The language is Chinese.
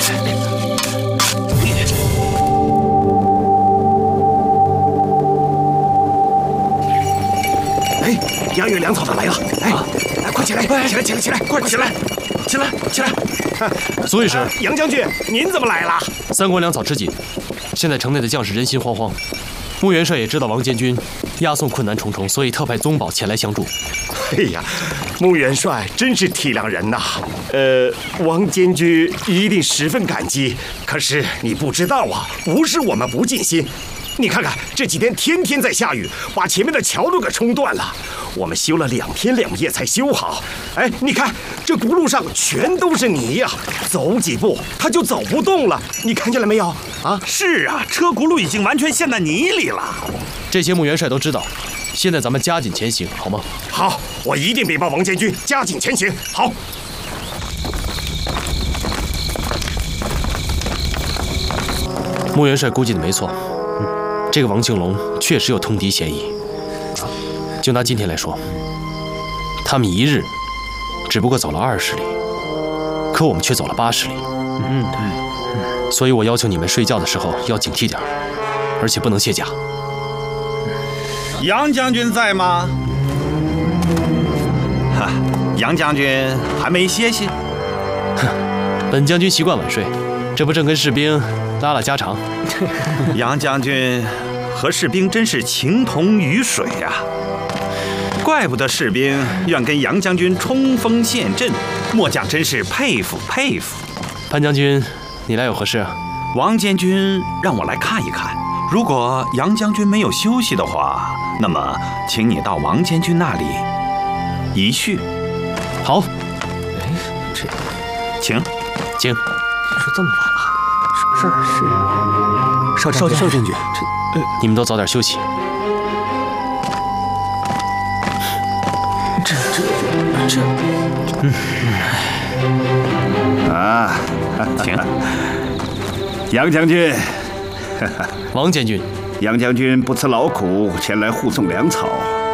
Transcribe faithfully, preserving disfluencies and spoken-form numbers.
哎，杨岳粮草的来了！哎，哎，快起来！起来，起来，起来，快起来！起来，起来！ 苏御史， 杨将军，您怎么来了？ 三关粮草吃紧，现在城内的将士人心惶惶。穆元帅也知道王监军押送困难重重，所以特派宗保前来相助。 哎呀，穆元帅真是体谅人呐！呃，王监军一定十分感激。可是你不知道啊，不是我们不尽心。你看看这几天天天在下雨，把前面的桥都给冲断了。我们修了两天两夜才修好。哎，你看这轱辘上全都是泥呀、啊，走几步它就走不动了。你看见了没有？啊， 是啊，车轱辘已经完全陷在泥里了。 这些穆元帅都知道。现在咱们加紧前行，好吗？ 好，我一定禀报王监军，加紧前行。好。 穆元帅估计的没错。这个王庆龙确实有通敌嫌疑。就拿今天来说，他们一日只不过走了二十里，可我们却走了八十里。嗯，对。所以我要求你们睡觉的时候要警惕点，而且不能卸甲。 杨将军在吗？哈，杨将军还没歇息。 哼，本将军习惯晚睡，这不正跟士兵拉拉家常？ 杨将军和士兵真是情同于水呀、啊，怪不得士兵愿跟杨将军冲锋陷阵，末将真是佩服佩服。 潘将军，你来有何事啊？ 王监军让我来看一看，如果杨将军没有休息的话，那么请你到王监军那里一叙。 好。 哎，这， 请， 请。 说这么晚了，什么事儿？是少少少将军， 这，你们都早点休息。 这这这， 嗯，啊， 请。 杨将军， 王监军， 杨将军不辞劳苦前来护送粮草，